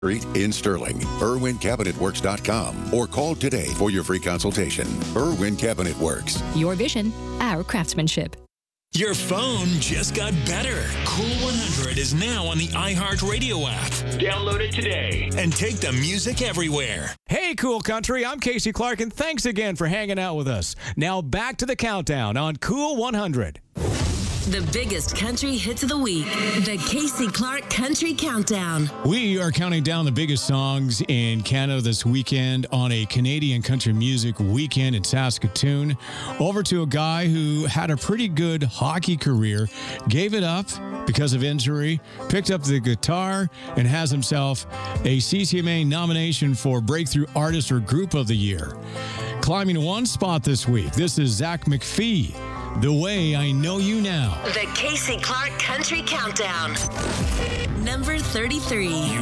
Street in Sterling. IrwinCabinetWorks.com or call today for your free consultation. Irwin Cabinet Works. Your vision, our craftsmanship. Your phone just got better. Cool 100 is now on the iHeartRadio app. Download it today and take the music everywhere. Hey, Cool Country, I'm Casey Clark, and thanks again for hanging out with us. Now back to the countdown on Cool 100. The biggest country hits of the week. The Casey Clark Country Countdown. We are counting down the biggest songs in Canada this weekend on a Canadian country music weekend in Saskatoon. Over to a guy who had a pretty good hockey career, gave it up because of injury, picked up the guitar, and has himself a CCMA nomination for Breakthrough Artist or Group of the Year. Climbing one spot this week, this is Zach McPhee. The Way I Know You Now. The Casey Clark Country Countdown. Number 33.